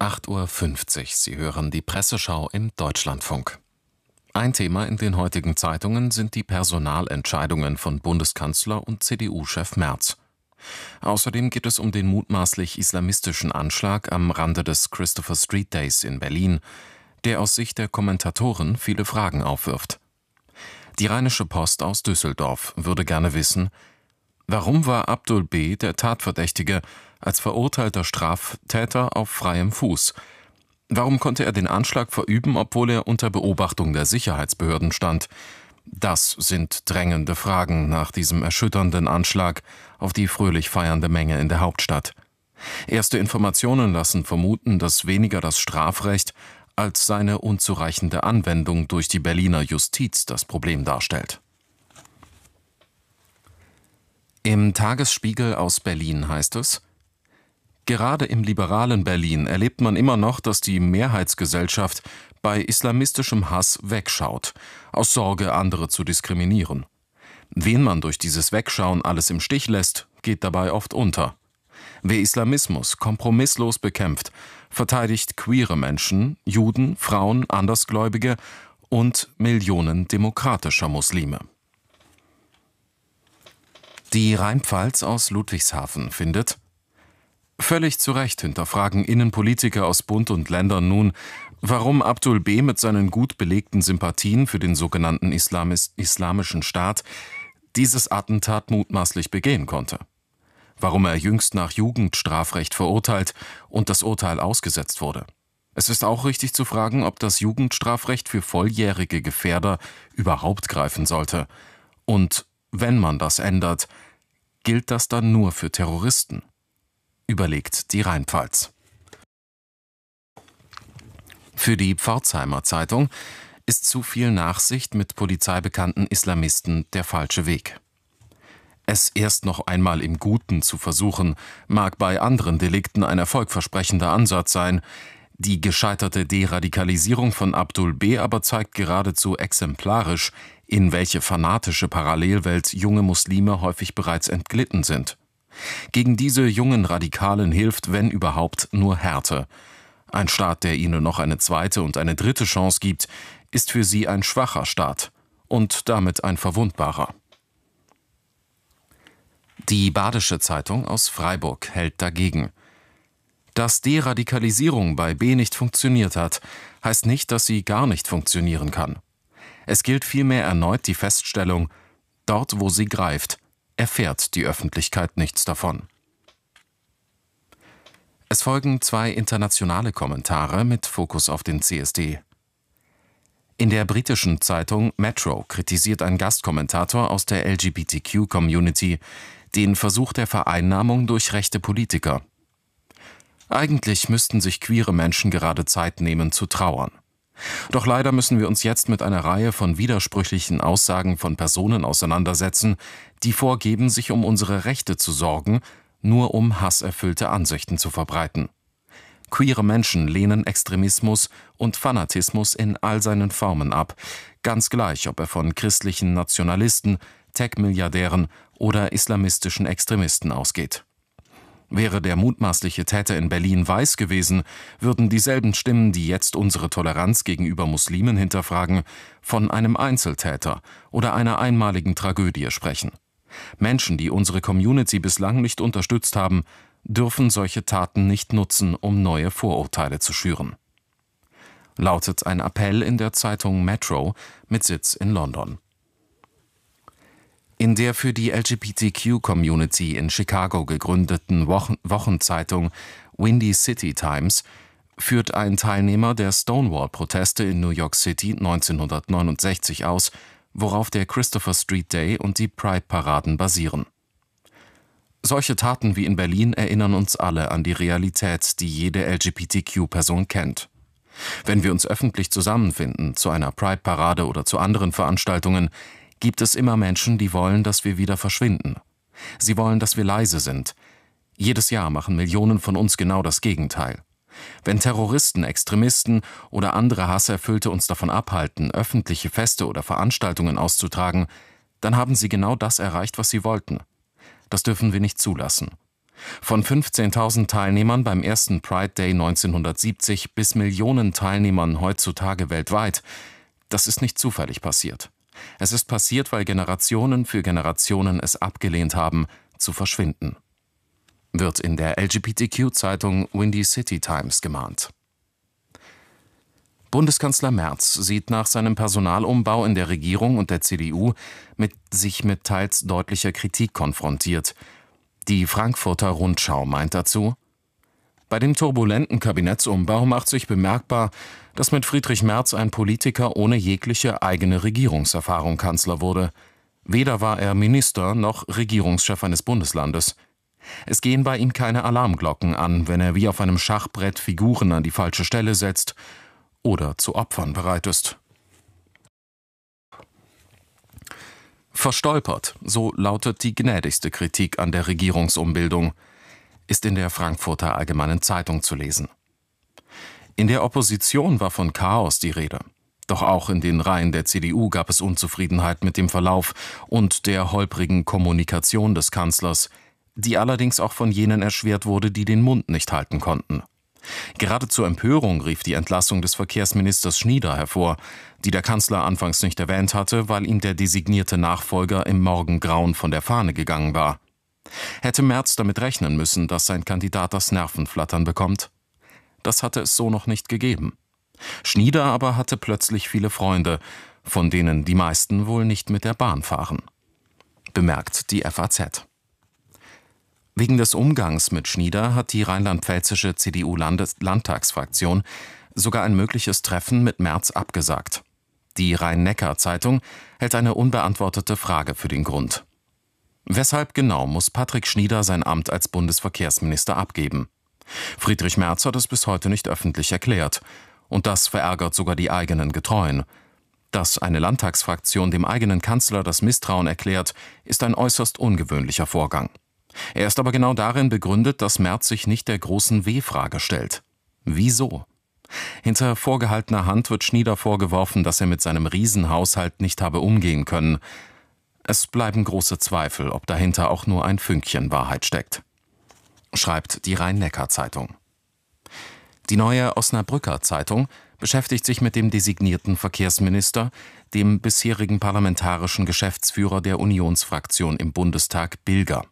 8:50 Uhr. Sie hören die Presseschau im Deutschlandfunk. Ein Thema in den heutigen Zeitungen sind die Personalentscheidungen von Bundeskanzler und CDU-Chef Merz. Außerdem geht es um den mutmaßlich islamistischen Anschlag am Rande des Christopher Street Days in Berlin, der aus Sicht der Kommentatoren viele Fragen aufwirft. Die Rheinische Post aus Düsseldorf würde gerne wissen: Warum war Abdul B., der Tatverdächtige, als verurteilter Straftäter auf freiem Fuß? Warum konnte er den Anschlag verüben, obwohl er unter Beobachtung der Sicherheitsbehörden stand? Das sind drängende Fragen nach diesem erschütternden Anschlag auf die fröhlich feiernde Menge in der Hauptstadt. Erste Informationen lassen vermuten, dass weniger das Strafrecht als seine unzureichende Anwendung durch die Berliner Justiz das Problem darstellt. Im Tagesspiegel aus Berlin heißt es: Gerade im liberalen Berlin erlebt man immer noch, dass die Mehrheitsgesellschaft bei islamistischem Hass wegschaut, aus Sorge, andere zu diskriminieren. Wen man durch dieses Wegschauen alles im Stich lässt, geht dabei oft unter. Wer Islamismus kompromisslos bekämpft, verteidigt queere Menschen, Juden, Frauen, Andersgläubige und Millionen demokratischer Muslime. Die Rheinpfalz aus Ludwigshafen findet: Völlig zu Recht hinterfragen Innenpolitiker aus Bund und Ländern nun, warum Abdul B. mit seinen gut belegten Sympathien für den sogenannten Islamischen Staat dieses Attentat mutmaßlich begehen konnte. Warum er jüngst nach Jugendstrafrecht verurteilt und das Urteil ausgesetzt wurde. Es ist auch richtig zu fragen, ob das Jugendstrafrecht für volljährige Gefährder überhaupt greifen sollte. Und wenn man das ändert, gilt das dann nur für Terroristen? Überlegt die Rheinpfalz. Für die Pforzheimer Zeitung ist zu viel Nachsicht mit polizeibekannten Islamisten der falsche Weg. Es erst noch einmal im Guten zu versuchen, mag bei anderen Delikten ein erfolgversprechender Ansatz sein. Die gescheiterte Deradikalisierung von Abdul B. aber zeigt geradezu exemplarisch, in welche fanatische Parallelwelt junge Muslime häufig bereits entglitten sind. Gegen diese jungen Radikalen hilft, wenn überhaupt, nur Härte. Ein Staat, der ihnen noch eine zweite und eine dritte Chance gibt, ist für sie ein schwacher Staat und damit ein verwundbarer. Die Badische Zeitung aus Freiburg hält dagegen: Dass Deradikalisierung bei B. nicht funktioniert hat, heißt nicht, dass sie gar nicht funktionieren kann. Es gilt vielmehr erneut die Feststellung: Dort, wo sie greift, erfährt die Öffentlichkeit nichts davon. Es folgen zwei internationale Kommentare mit Fokus auf den CSD. In der britischen Zeitung Metro kritisiert ein Gastkommentator aus der LGBTQ-Community den Versuch der Vereinnahmung durch rechte Politiker. Eigentlich müssten sich queere Menschen gerade Zeit nehmen zu trauern. Doch leider müssen wir uns jetzt mit einer Reihe von widersprüchlichen Aussagen von Personen auseinandersetzen, die vorgeben, sich um unsere Rechte zu sorgen, nur um hasserfüllte Ansichten zu verbreiten. Queere Menschen lehnen Extremismus und Fanatismus in all seinen Formen ab, ganz gleich, ob er von christlichen Nationalisten, Tech-Milliardären oder islamistischen Extremisten ausgeht. Wäre der mutmaßliche Täter in Berlin weiß gewesen, würden dieselben Stimmen, die jetzt unsere Toleranz gegenüber Muslimen hinterfragen, von einem Einzeltäter oder einer einmaligen Tragödie sprechen. Menschen, die unsere Community bislang nicht unterstützt haben, dürfen solche Taten nicht nutzen, um neue Vorurteile zu schüren. Lautet ein Appell in der Zeitung Metro mit Sitz in London. In der für die LGBTQ-Community in Chicago gegründeten Wochenzeitung Windy City Times führt ein Teilnehmer der Stonewall-Proteste in New York City 1969 aus, worauf der Christopher Street Day und die Pride-Paraden basieren. Solche Taten wie in Berlin erinnern uns alle an die Realität, die jede LGBTQ-Person kennt. Wenn wir uns öffentlich zusammenfinden, zu einer Pride-Parade oder zu anderen Veranstaltungen, gibt es immer Menschen, die wollen, dass wir wieder verschwinden. Sie wollen, dass wir leise sind. Jedes Jahr machen Millionen von uns genau das Gegenteil. Wenn Terroristen, Extremisten oder andere Hasserfüllte uns davon abhalten, öffentliche Feste oder Veranstaltungen auszutragen, dann haben sie genau das erreicht, was sie wollten. Das dürfen wir nicht zulassen. Von 15.000 Teilnehmern beim ersten Pride Day 1970 bis Millionen Teilnehmern heutzutage weltweit, das ist nicht zufällig passiert. Es ist passiert, weil Generationen für Generationen es abgelehnt haben, zu verschwinden. Wird in der LGBTQ-Zeitung Windy City Times gemahnt. Bundeskanzler Merz sieht nach seinem Personalumbau in der Regierung und der CDU sich mit teils deutlicher Kritik konfrontiert. Die Frankfurter Rundschau meint dazu: Bei dem turbulenten Kabinettsumbau macht sich bemerkbar, dass mit Friedrich Merz ein Politiker ohne jegliche eigene Regierungserfahrung Kanzler wurde. Weder war er Minister noch Regierungschef eines Bundeslandes. Es gehen bei ihm keine Alarmglocken an, wenn er wie auf einem Schachbrett Figuren an die falsche Stelle setzt oder zu Opfern bereit ist. Verstolpert, so lautet die gnädigste Kritik an der Regierungsumbildung, ist in der Frankfurter Allgemeinen Zeitung zu lesen. In der Opposition war von Chaos die Rede. Doch auch in den Reihen der CDU gab es Unzufriedenheit mit dem Verlauf und der holprigen Kommunikation des Kanzlers, die allerdings auch von jenen erschwert wurde, die den Mund nicht halten konnten. Gerade zur Empörung rief die Entlassung des Verkehrsministers Schnieder hervor, die der Kanzler anfangs nicht erwähnt hatte, weil ihm der designierte Nachfolger im Morgengrauen von der Fahne gegangen war. Hätte Merz damit rechnen müssen, dass sein Kandidat das Nervenflattern bekommt? Das hatte es so noch nicht gegeben. Schnieder aber hatte plötzlich viele Freunde, von denen die meisten wohl nicht mit der Bahn fahren. Bemerkt die FAZ. Wegen des Umgangs mit Schnieder hat die rheinland-pfälzische CDU-Landtagsfraktion sogar ein mögliches Treffen mit Merz abgesagt. Die Rhein-Neckar-Zeitung hält eine unbeantwortete Frage für den Grund. Weshalb genau muss Patrick Schnieder sein Amt als Bundesverkehrsminister abgeben? Friedrich Merz hat es bis heute nicht öffentlich erklärt. Und das verärgert sogar die eigenen Getreuen. Dass eine Landtagsfraktion dem eigenen Kanzler das Misstrauen erklärt, ist ein äußerst ungewöhnlicher Vorgang. Er ist aber genau darin begründet, dass Merz sich nicht der großen W-Frage stellt. Wieso? Hinter vorgehaltener Hand wird Schnieder vorgeworfen, dass er mit seinem Riesenhaushalt nicht habe umgehen können. Es bleiben große Zweifel, ob dahinter auch nur ein Fünkchen Wahrheit steckt. Schreibt die Rhein-Neckar-Zeitung. Die Neue Osnabrücker Zeitung beschäftigt sich mit dem designierten Verkehrsminister, dem bisherigen parlamentarischen Geschäftsführer der Unionsfraktion im Bundestag, Bilger.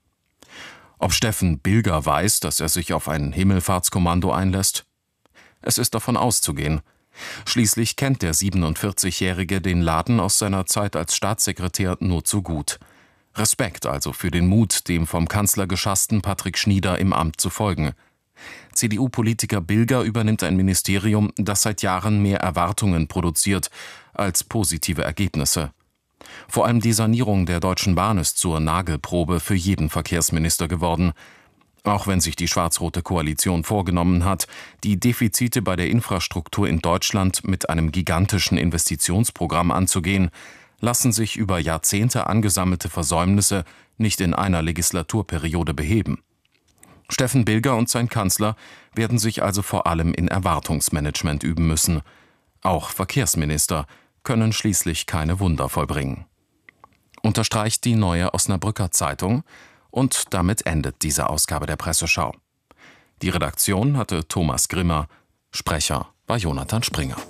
Ob Steffen Bilger weiß, dass er sich auf ein Himmelfahrtskommando einlässt? Es ist davon auszugehen. Schließlich kennt der 47-Jährige den Laden aus seiner Zeit als Staatssekretär nur zu gut. Respekt also für den Mut, dem vom Kanzler geschassten Patrick Schnieder im Amt zu folgen. CDU-Politiker Bilger übernimmt ein Ministerium, das seit Jahren mehr Erwartungen produziert als positive Ergebnisse. Vor allem die Sanierung der Deutschen Bahn ist zur Nagelprobe für jeden Verkehrsminister geworden. Auch wenn sich die schwarz-rote Koalition vorgenommen hat, die Defizite bei der Infrastruktur in Deutschland mit einem gigantischen Investitionsprogramm anzugehen, lassen sich über Jahrzehnte angesammelte Versäumnisse nicht in einer Legislaturperiode beheben. Steffen Bilger und sein Kanzler werden sich also vor allem in Erwartungsmanagement üben müssen. Auch Verkehrsminister können schließlich keine Wunder vollbringen. Unterstreicht die Neue Osnabrücker Zeitung, und damit endet diese Ausgabe der Presseschau. Die Redaktion hatte Thomas Grimmer, Sprecher war Jonathan Springer.